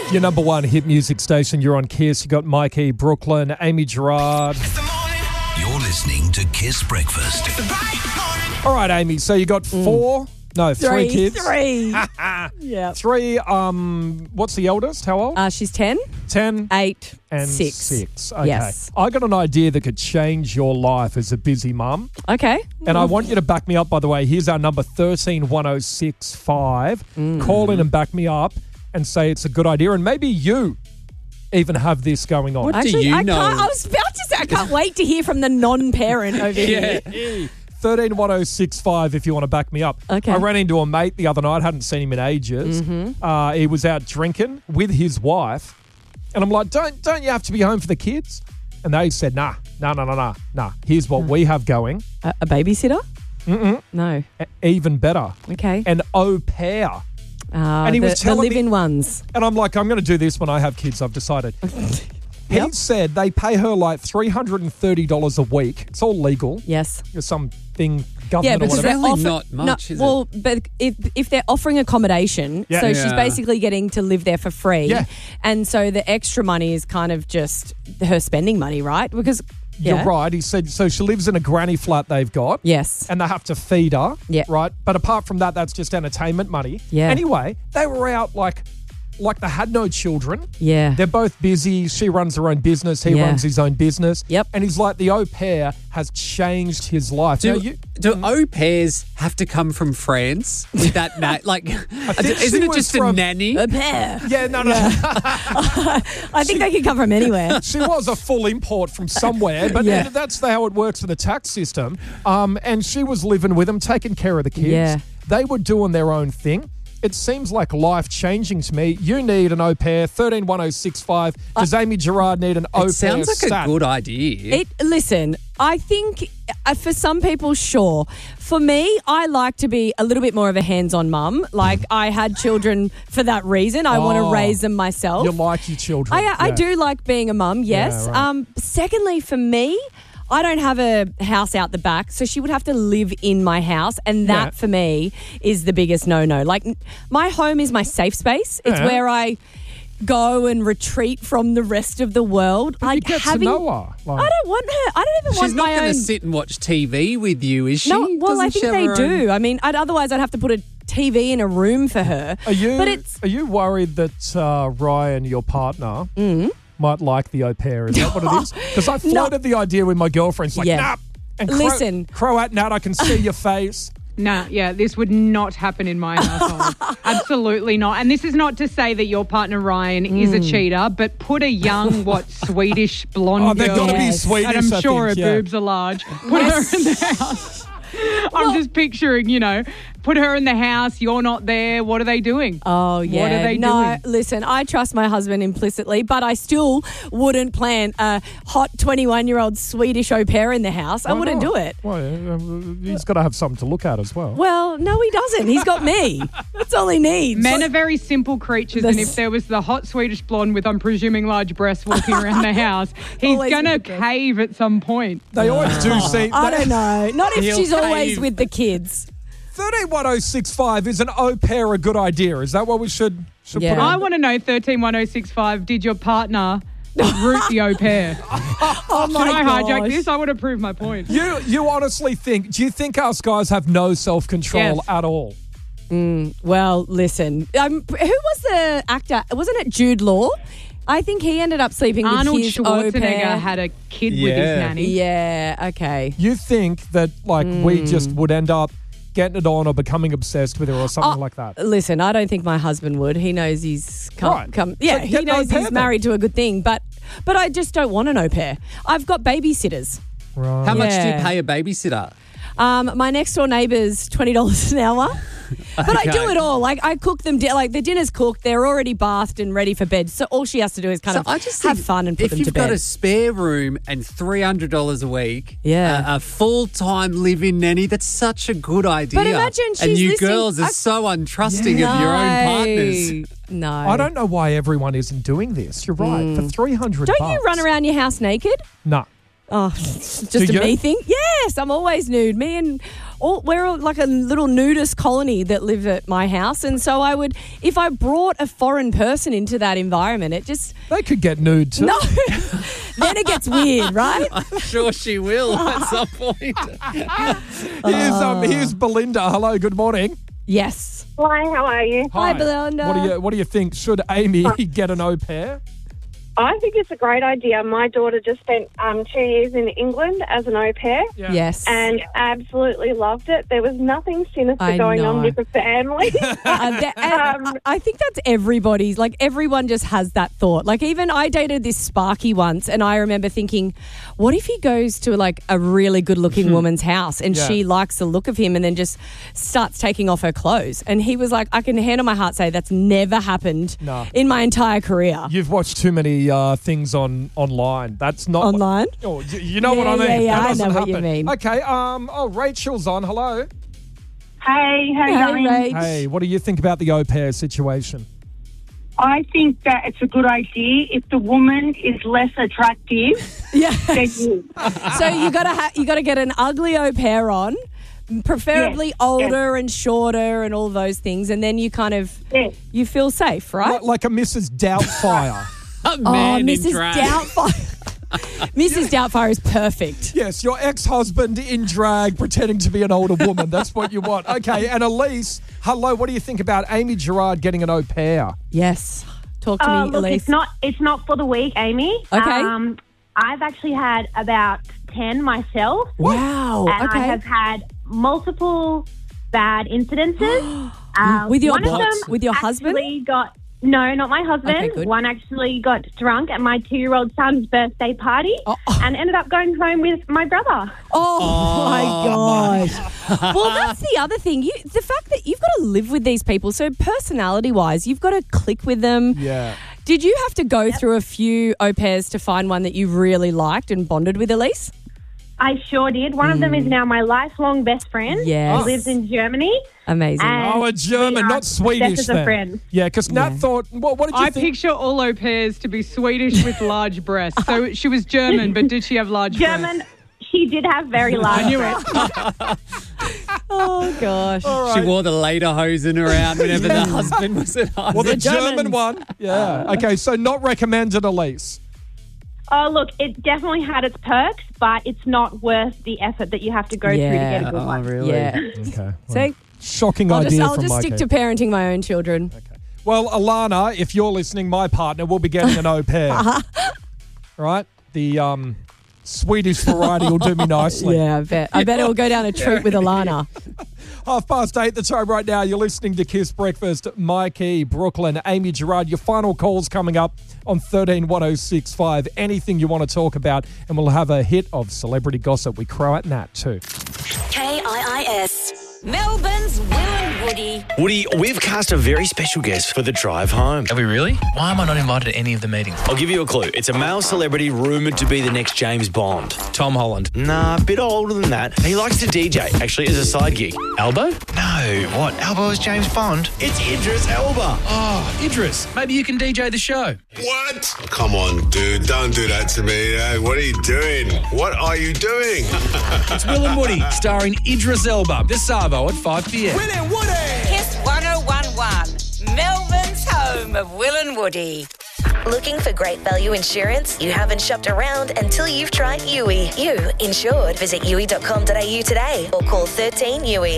Your number one hit music station. You're on Kiss. You got Mikey, Brooklyn, Amy Gerard. You're listening to Kiss Breakfast. All right, Amy. So you got three kids. Three. Yeah. Three. What's the eldest? How old? She's 10. 10. 8. And 6. 6. Okay. Yes. I got an idea that could change your life as a busy mum. Okay. And I want you to back me up, by the way. Here's our number, 131065. Call in and back me up and say it's a good idea. And maybe you even have this going on. What Actually, do you I know? was about to say, I can't wait to hear from the non-parent over here. 131065 if you want to back me up. Okay. I ran into a mate the other night. Hadn't seen him in ages. He was out drinking with his wife. And I'm like, don't you have to be home for the kids? And they said, nah. Here's what we have going. A babysitter? No. Even better. Okay. An au pair. And he was the telling me- live-in ones. And I'm like, I'm going to do this when I have kids, I've decided. He said they pay her like $330 a week. It's all legal. Yes. There's something government Yeah, or because whatever. they're Really not much, is it? Well, but if they're offering accommodation, Yeah. so she's Yeah. basically getting to live there for free. Yeah. And so the extra money is kind of just her spending money, right? Because You're right. He said, so she lives in a granny flat they've got. Yes. And they have to feed her. Yeah. Right. But apart from that, that's just entertainment money. Yeah. Anyway, they were out like they had no children. Yeah. They're both busy. She runs her own business. He Yeah. runs his own business. Yep. And he's like, the au pair has changed his life. Now, Do au pairs have to come from France with that like think isn't she it was just a from- nanny? A pair. yeah, no. I think they can come from anywhere. She was a full import from somewhere, but Yeah. that's how it works with the tax system. And she was living with them, taking care of the kids. Yeah. They were doing their own thing. It seems like life-changing to me. You need an au pair, 131065. Does Amy Gerard need an au pair? It sounds like stat? a good idea. Listen, I think for some people, sure. For me, I like to be a little bit more of a hands-on mum. Like, I had children for that reason. I want to raise them myself. You like your children. I do like being a mum, yes. Yeah, right. Secondly, for me, I don't have a house out the back, so she would have to live in my house, and that Yeah. for me is the biggest no-no. Like, my home is my safe space. It's Yeah. where I go and retreat from the rest of the world. You get to know her. Like, I don't want her. I don't even She's want not my going own. to sit and watch TV with you, is she? No, well, I Doesn't she think have they her own- do. I mean, otherwise I'd have to put a TV in a room for her. Are you, But it's are you worried that Ryan, your partner, might like the au pair? Is that what it is? Because I floated the idea with my girlfriends, like, Yeah. nah. And Listen. Croat Nat, I can see your face. Nah, yeah, this would not happen in my household. Absolutely not. And this is not to say that your partner Ryan is a cheater, but put a young, Swedish blonde Oh, they've girl. got to be Yes. Swedish, And I'm I sure think, her yeah. boobs are large. Put her in the house. I'm just picturing, put her in the house. You're not there. What are they doing? Oh, yeah. What are they no, doing? listen, I trust my husband implicitly, but I still wouldn't plan a hot 21-year-old Swedish au pair in the house. I Why wouldn't not? do it. Well, he's got to have something to look at as well. Well, no, he doesn't. He's got me. That's all he needs. Men are very simple creatures, and if there was the hot Swedish blonde with, I'm presuming, large breasts walking around the house, he's Always going to with the breasts. cave at some point. They always do see. I don't know. Not if He'll she's always cave. with the kids. 131065 is an au pair a good idea? Is that what we should Yeah. put I on? want to know, 131065, did your partner root the au pair? Oh, my Should I hijack gosh. this? I want to prove my point. You honestly think, do you think us guys have no self-control Yes. at all? Well, listen. Who was the actor? Wasn't it Jude Law? I think he ended up sleeping Arnold with his au Schwarzenegger pair. had a kid with his Yeah. nanny. Yeah, okay. You think that we just would end up getting it on or becoming obsessed with her or something like that? Listen, I don't think my husband would. He knows he's Right. Yeah, So he get an au knows pair he's then. married to a good thing, but I just don't want an au pair. I've got babysitters. Right. How much do you Yeah. pay a babysitter? My next door neighbour's $20 an hour. But I do Okay. it all. Like, I cook them, like, the dinner's cooked, they're already bathed and ready for bed. So all she has to do is kind of I just have think fun and put if them you've to got bed. a spare room and $300 a week, Yeah. a full-time live-in nanny, that's such a good idea. But imagine and she's you listening- girls are so untrusting of your own partners. No. I don't know why everyone isn't doing this. You're right. For $300 Don't you run around your house naked? No. Oh, it's Do just a you? me thing. Yes, I'm always nude. Me and we're like a little nudist colony that live at my house. And so if I brought a foreign person into that environment, it just... They could get nude too. No. Then it gets weird, right? I'm sure she will at some point. Here's Belinda. Hello, good morning. Yes. Hi, how are you? Hi, Belinda. What do you think? Should Amy get an au pair? I think it's a great idea. My daughter just spent 2 years in England as an au pair. Yeah. Yes. And absolutely loved it. There was nothing sinister going on with the family. I think that's everybody's. Like, everyone just has that thought. Like, even I dated this Sparky once, and I remember thinking, what if he goes to, like, a really good-looking woman's house and she likes the look of him and then just starts taking off her clothes? And he was like, I can hand on my heart say that's never happened in my entire career. You've watched too many things online. That's not... Online? You know what I mean. Yeah, that I doesn't know what you happen. mean. Okay, Rachel's on. Hello. Hey, how are you going? Hey, what do you think about the au pair situation? I think that it's a good idea if the woman is less attractive than you. So you gotta get an ugly au pair on, preferably older and shorter and all those things, and then you kind of you feel safe, right? Like a Mrs. Doubtfire. A man in Mrs. drag. Doubtfire. Mrs. Doubtfire is perfect. Yes, your ex-husband in drag pretending to be an older woman. That's what you want. Okay, and Elise, hello, what do you think about Amy Gerard getting an au pair? Yes. Talk to me, look, Elise. it's not for the weak, Amy. Okay. I've actually had about 10 myself. Wow. And okay. I have had multiple bad incidences. With your one of them with your husband? No, not my husband. Okay, good. One actually got drunk at my 2-year-old son's birthday party and ended up going home with my brother. Oh my gosh. Well, that's the other thing. The fact that you've got to live with these people, so personality-wise, you've got to click with them. Yeah. Did you have to go through a few au pairs to find one that you really liked and bonded with, Elise? I sure did. One of them is now my lifelong best friend. Yes. He lives in Germany. Amazing. And a German, not Swedish best as a then. friend. Yeah, because Nat thought, what did you I think? picture all au pairs to be Swedish with large breasts. So she was German, but did she have large German, breasts? she did have very large I knew breasts. Oh, gosh. She wore the lederhosen around whenever the husband was at home. Well, the Germans. German one. Yeah. Okay, so not recommended, Elise. Oh, look, it definitely had its perks, but it's not worth the effort that you have to go through to get a good one. Really? Yeah. Okay. See? Shocking I'll idea just from stick Mikey. to parenting my own children. Well, Alana, if you're listening, my partner will be getting an au pair. Right? The Swedish variety will do me nicely. Yeah, I bet it'll go down a treat with Alana. 8:30 the time right now. You're listening to Kiss Breakfast. Mikey, Brooklyn, Amy Gerard. Your final calls coming up on 131065. Anything you want to talk about, and we'll have a hit of celebrity gossip. We crow at Nat too. KIIS. Melbourne's Will and Woody. Woody, we've cast a very special guest for the drive home. Are we really? Why am I not invited to any of the meetings? I'll give you a clue. It's a male celebrity rumoured to be the next James Bond. Tom Holland. Nah, a bit older than that. He likes to DJ, actually, as a side gig. Albo? No. What? Albo is James Bond? It's Idris Elba. Oh, Idris. Maybe you can DJ the show. What? Oh, come on, dude. Don't do that to me. What are you doing? What are you doing? It's Will and Woody, starring Idris Elba. This Savo at 5 p.m. Will and Woody. Kiss 1011. Melbourne's home of Will and Woody. Looking for great value insurance? You haven't shopped around until you've tried Yui. You insured. Visit yui.com.au today or call 13 Yui.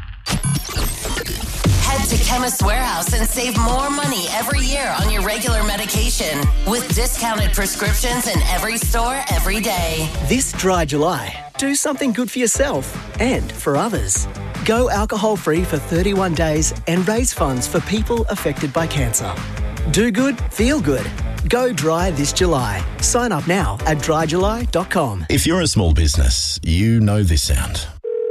Head to Chemist Warehouse and save more money every year on your regular medication with discounted prescriptions in every store every day. This dry July, do something good for yourself and for others. Go alcohol-free for 31 days and raise funds for people affected by cancer. Do good, feel good. Go dry this July. Sign up now at dryjuly.com. If you're a small business, you know this sound.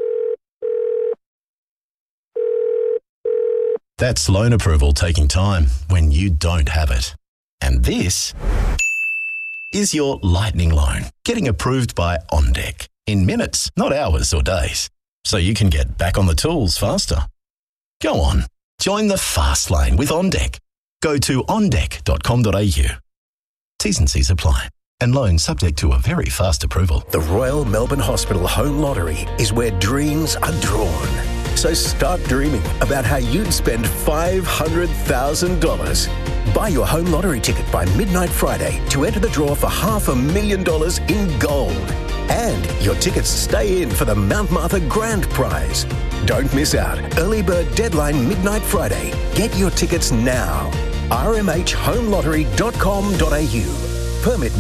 That's loan approval taking time when you don't have it. And this is your lightning loan getting approved by OnDeck in minutes, not hours or days, so you can get back on the tools faster. Go on, join the fast lane with OnDeck. Go to ondeck.com.au. T's and C's apply. And loans subject to a very fast approval. The Royal Melbourne Hospital Home Lottery is where dreams are drawn. So start dreaming about how you'd spend $500,000. Buy your home lottery ticket by midnight Friday to enter the draw for $500,000 in gold. And your tickets stay in for the Mount Martha Grand Prize. Don't miss out. Early bird deadline midnight Friday. Get your tickets now. rmhhomelottery.com.au. Permit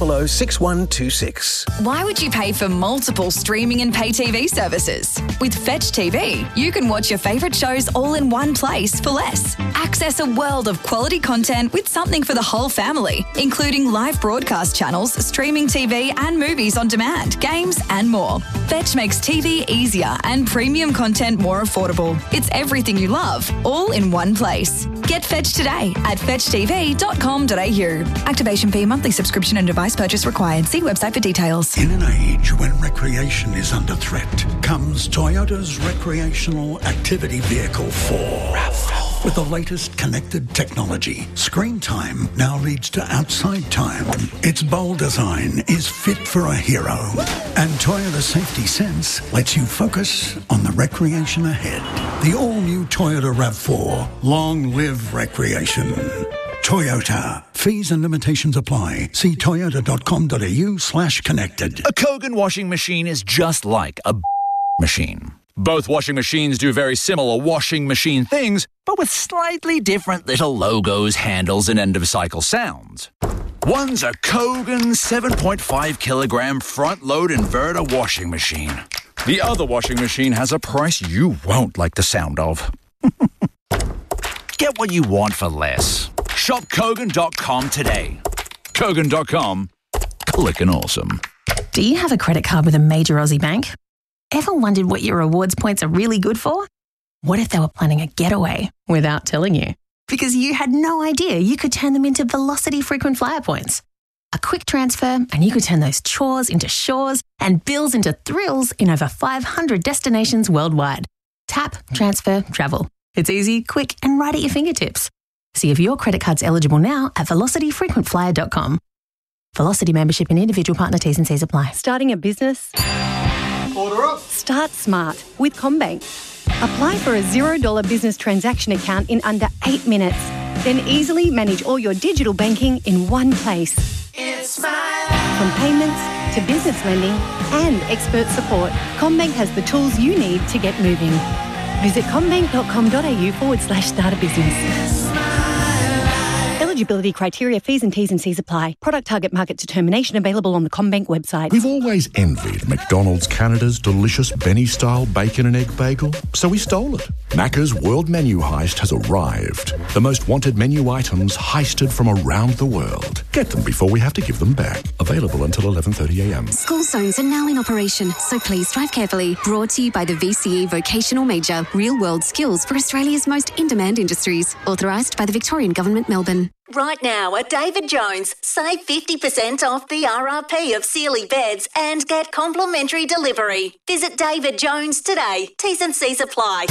1006126. Why would you pay for multiple streaming and pay TV services? With Fetch TV, you can watch your favourite shows all in one place for less. Access a world of quality content with something for the whole family, including live broadcast channels, streaming TV and movies on demand, games and more. Fetch makes TV easier and premium content more affordable. It's everything you love, all in one place. Get Fetch today at fetchtv.com.au. Activation fee, monthly subscription and device purchase required. See website for details. In an age when recreation is under threat, comes Toyota's recreational activity vehicle 4. RAV4. With the latest connected technology, screen time now leads to outside time. Its bold design is fit for a hero. And Toyota Safety Sense lets you focus on the recreation ahead. The all-new Toyota RAV4. Long live recreation. Toyota. Fees and limitations apply. See toyota.com.au/connected. A Kogan washing machine is just like a machine. Both washing machines do very similar washing machine things, but with slightly different little logos, handles, and end-of-cycle sounds. One's a Kogan 7.5 kilogram front-load inverter washing machine. The other washing machine has a price you won't like the sound of. Get what you want for less. Shop Kogan.com today. Kogan.com. Clickin' awesome. Do you have a credit card with a major Aussie bank? Ever wondered what your rewards points are really good for? What if they were planning a getaway without telling you? Because you had no idea you could turn them into Velocity frequent flyer points. A quick transfer and you could turn those chores into shores and bills into thrills in over 500 destinations worldwide. Tap, transfer, travel. It's easy, quick, and right at your fingertips. See if your credit card's eligible now at velocityfrequentflyer.com. Velocity membership and individual partner T's and C's apply. Starting a business? Order up. Start smart with CommBank. Apply for a $0 business transaction account in under 8 minutes. Then easily manage all your digital banking in one place. It's my life. From payments to business lending and expert support, CommBank has the tools you need to get moving. Visit commbank.com.au/start a business. Eligibility criteria, fees and T's and C's apply. Product target market determination available on the CommBank website. We've always envied McDonald's Canada's delicious Benny-style bacon and egg bagel, so we stole it. Macca's World Menu Heist has arrived. The most wanted menu items heisted from around the world. Get them before we have to give them back. Available until 11:30am. School zones are now in operation, so please drive carefully. Brought to you by the VCE Vocational Major. Real-world skills for Australia's most in-demand industries. Authorised by the Victorian Government, Melbourne. Right now at David Jones, save 50% off the RRP of Sealy beds and get complimentary delivery. Visit David Jones today. T's and C's apply.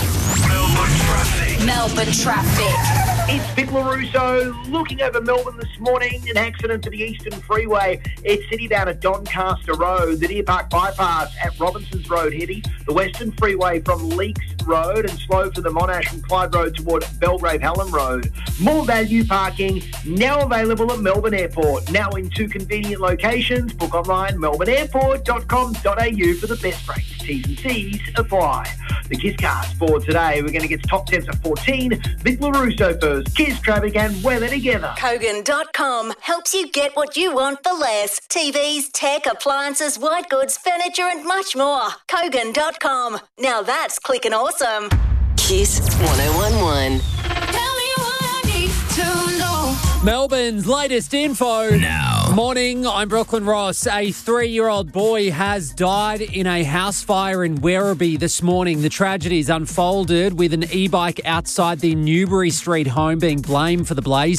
Melbourne traffic. It's Vic LaRusso looking over Melbourne this morning. An accident to the Eastern Freeway. It's City down at Doncaster Road, the Deer Park Bypass at Robinsons Road heavy, the Western Freeway from Leaks Road and slow to the Monash and Clyde Road toward Belgrave Helen Road. More value parking now available at Melbourne Airport. Now in 2 convenient locations. Book online melbourneairport.com.au for the best rates. T's and C's apply. The Kiss Cars for today. We're going to get top 10s at 14. Vic LaRusso first. Kiss traffic and weather together. Kogan.com helps you get what you want for less. TVs, tech, appliances, white goods, furniture and much more. Kogan.com. Now that's clicking awesome. Kiss 1011. Melbourne's latest info. Now. Morning, I'm Brooklyn Ross. A 3-year-old boy has died in a house fire in Werribee this morning. The tragedy's unfolded with an e-bike outside the Newbury Street home being blamed for the blaze.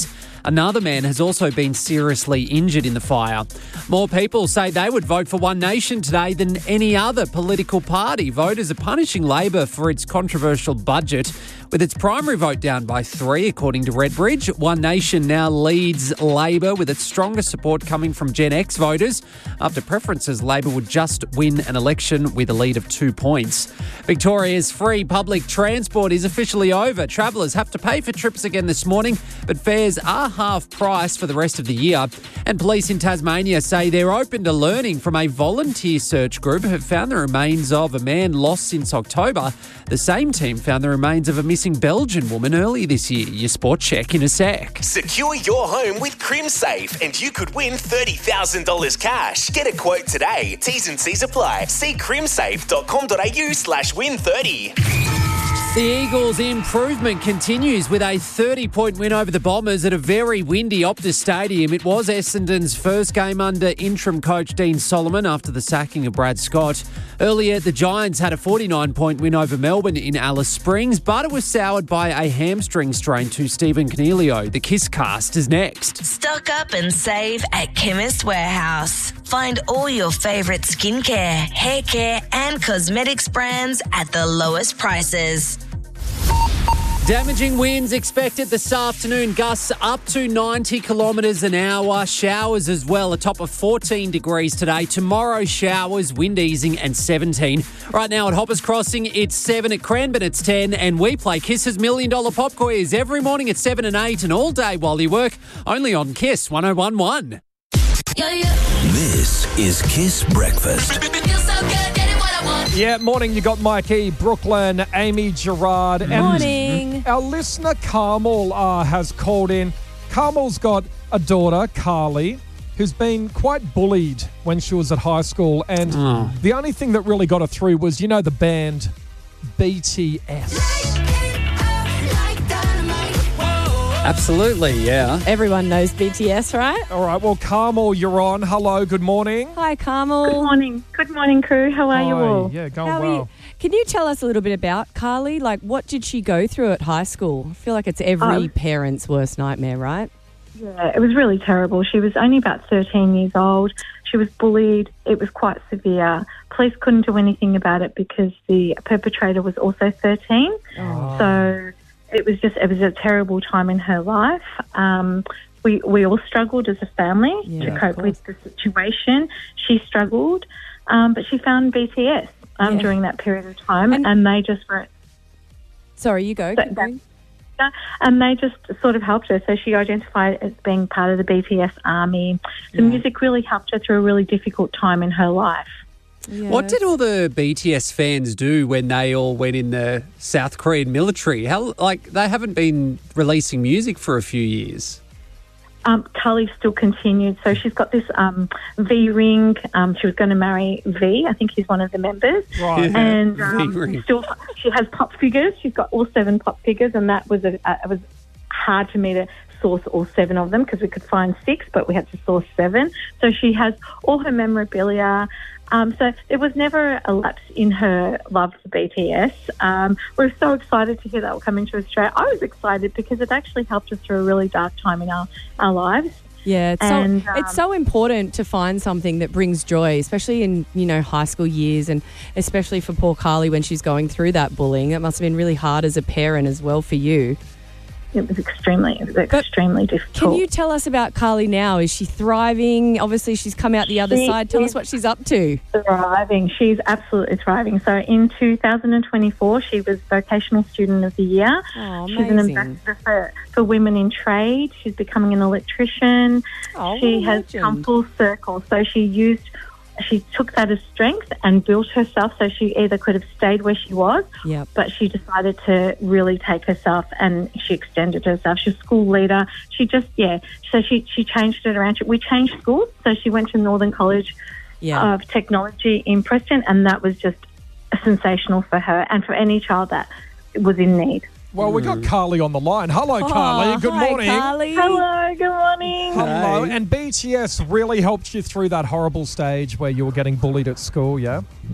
Another man has also been seriously injured in the fire. More people say they would vote for One Nation today than any other political party. Voters are punishing Labor for its controversial budget, with its primary vote down by 3, according to Redbridge. One Nation now leads Labor, with its strongest support coming from Gen X voters. After preferences, Labor would just win an election with a lead of 2 points. Victoria's free public transport is officially over. Travellers have to pay for trips again this morning, but fares are half price for the rest of the year. And police in Tasmania say they're open to learning from a volunteer search group who have found the remains of a man lost since October. The same team found the remains of a missing Belgian woman earlier this year. Your sport check in a sec. Secure your home with CrimSafe and you could win $30,000 cash. Get a quote today. T's and C's apply. See crimsafe.com.au/win30. The Eagles' improvement continues with a 30-point win over the Bombers at a very windy Optus Stadium. It was Essendon's first game under interim coach Dean Solomon after the sacking of Brad Scott. Earlier, the Giants had a 49-point win over Melbourne in Alice Springs, but it was soured by a hamstring strain to Stephen Cornelio. The Kiss Cast is next. Stock up and save at Chemist Warehouse. Find all your favourite skincare, hair care and cosmetics brands at the lowest prices. Damaging winds expected this afternoon. Gusts up to 90 kilometres an hour. Showers as well, a top of 14 degrees today. Tomorrow, showers, wind easing and 17. Right now at Hoppers Crossing, it's 7. At Cranbourne, it's 10. And we play Kiss's $1 Million Pop Quiz every morning at 7 and 8 and all day while you work. Only on Kiss 101.1. This is Kiss Breakfast. Yeah, morning. You got Mikey, Brooklyn, Amy, Gerard. And morning. Our listener, Carmel, has called in. Carmel's got a daughter, Carly, who's been quite bullied when she was at high school. And the only thing that really got her through was, you know, the band BTS. Absolutely, yeah. Everyone knows BTS, right? All right, well, Carmel, you're on. Hello, good morning. Hi, Carmel. Good morning. Good morning, crew. How are you all? Yeah, going How are well. you? Can you tell us a little bit about Carly? Like, what did she go through at high school? I feel like it's every parent's worst nightmare, right? Yeah, it was really terrible. She was only about 13 years old. She was bullied. It was quite severe. Police couldn't do anything about it because the perpetrator was also 13. So it was a terrible time in her life. We all struggled as a family to cope with the situation. She struggled, but she found BTS during that period of time, and they just were... Sorry, you go. And they just sort of helped her. So she identified as being part of the BTS army. The music really helped her through a really difficult time in her life. Yes. What did all the BTS fans do when they all went in the South Korean military? They haven't been releasing music for a few years. Carly still continued. So she's got this V-ring. She was going to marry V. I think he's one of the members. Right. Yeah. And she has pop figures. She's got all 7 pop figures, and that was it was hard for me to source all 7 of them because we could find 6, but we had to source 7. So she has all her memorabilia. So there was never a lapse in her love for BTS. We're so excited to hear that will come into Australia. I was excited because it actually helped us through a really dark time in our lives. Yeah, it's so important to find something that brings joy, especially in, high school years, and especially for poor Carly when she's going through that bullying. It must have been really hard as a parent as well for you. It was extremely difficult. Can you tell us about Carly now? Is she thriving? Obviously, she's come out the other side. Tell us what she's up to. Thriving. She's absolutely thriving. So in 2024, she was Vocational Student of the Year. Oh, she's an ambassador for women in trade. She's becoming an electrician. She has come full circle. So she took that as strength and built herself, so she either could have stayed where she was, but she decided to really take herself and she extended herself. She's a school leader. So she changed it around. We changed schools, so she went to Northern College of Technology in Preston, and that was just sensational for her and for any child that was in need. Well, we got Carly on the line. Hello, Carly. Good morning. Carly. Hello, good morning. Hello. And BTS really helped you through that horrible stage where you were getting bullied at school, yeah?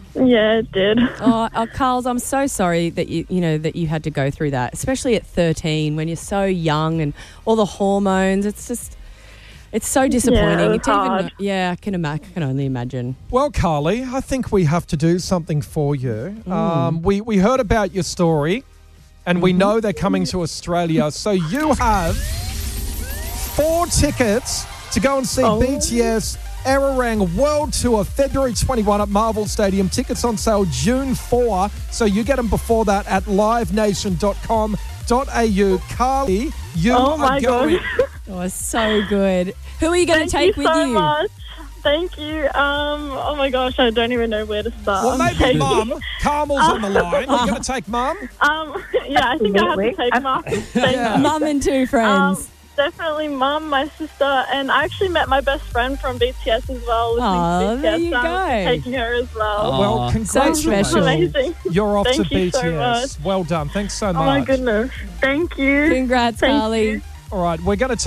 Yeah, it did. Carls, I'm so sorry that you had to go through that, especially at 13 when you're so young and all the hormones. It's so disappointing. Yeah, it was hard. I can only imagine. Well, Carly, I think we have to do something for you. We heard about your story, and we know they're coming to Australia. So you have 4 tickets to go and see BTS Erarang World Tour, February 21 at Marvel Stadium. Tickets on sale June 4. So you get them before that at livenation.com.au. Carly, you are going. Oh, so good. Who are you going to take with you? Thank you so much. Thank you. Oh my gosh, I don't even know where to start. Well, maybe Mum. Carmel's on the line. Are you going to take Mum? Yeah, I think I have to take Mum. Mum and 2 friends. Definitely Mum, my sister, and I actually met my best friend from BTS as well. There you go. Taking her as well. Well, congratulations. So amazing. You're off to Thank you BTS. so much. Well done. Thanks so much. Oh my goodness. Thank you. Congrats, Thank Carly. you. All right, we're going to